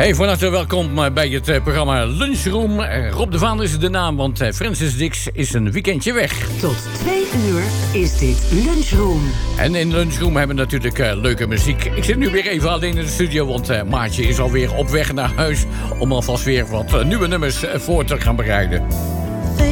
Hey, van harte welkom bij het programma Lunchroom. Rob de Vaan is de naam, want Francis Dix is een weekendje weg. Tot 2 uur is dit Lunchroom. En in Lunchroom hebben we natuurlijk leuke muziek. Ik zit nu weer even alleen in de studio, want Maartje is alweer op weg naar huis om alvast weer wat nieuwe nummers voor te gaan bereiden.